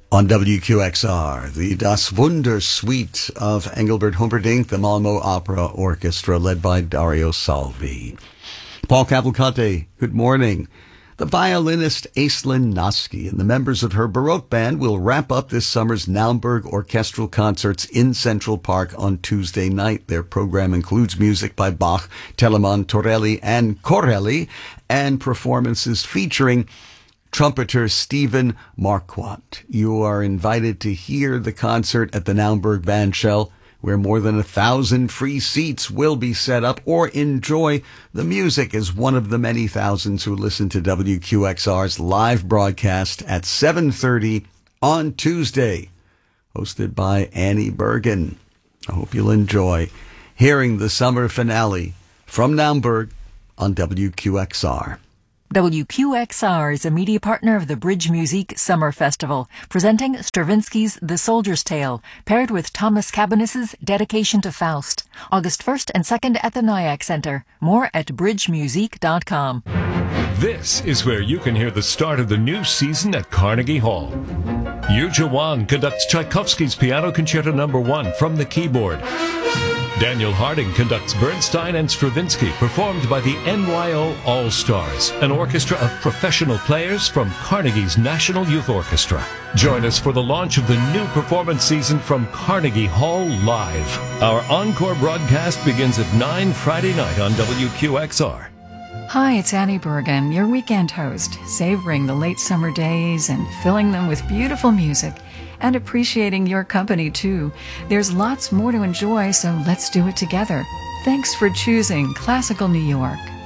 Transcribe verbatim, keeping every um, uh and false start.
On W Q X R, the Das Wunder Suite of Engelbert Humperdinck, the Malmo Opera Orchestra, led by Dario Salvi. Paul Cavalcante, good morning. The violinist Aislinn Noski and the members of her Baroque band will wrap up this summer's Naumburg orchestral concerts in Central Park on Tuesday night. Their program includes music by Bach, Telemann, Torelli, and Corelli, and performances featuring trumpeter Stephen Marquardt. You are invited to hear the concert at the Naumburg Bandshell, where more than a thousand free seats will be set up, or enjoy the music as one of the many thousands who listen to W Q X R's live broadcast at seven thirty on Tuesday, hosted by Annie Bergen. I hope you'll enjoy hearing the summer finale from Naumburg on W Q X R. W Q X R is a media partner of the Bridge Music Summer Festival, presenting Stravinsky's The Soldier's Tale, paired with Thomas Cabinas's Dedication to Faust, August first and second at the Nyack Center. More at bridge music dot com. This is where you can hear the start of the new season at Carnegie Hall. Yuja Wang conducts Tchaikovsky's Piano Concerto Number One from the keyboard. Daniel Harding conducts Bernstein and Stravinsky, performed by the N Y O All-Stars, an orchestra of professional players from Carnegie's National Youth Orchestra. Join us for the launch of the new performance season from Carnegie Hall Live. Our encore broadcast begins at nine Friday night on W Q X R. Hi, it's Annie Bergen, your weekend host, savoring the late summer days and filling them with beautiful music. And appreciating your company, too. There's lots more to enjoy, so let's do it together. Thanks for choosing Classical New York.